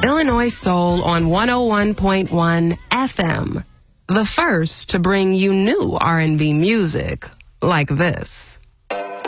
Illinois Soul on 101.1 FM. The first to bring you new R&B music like this.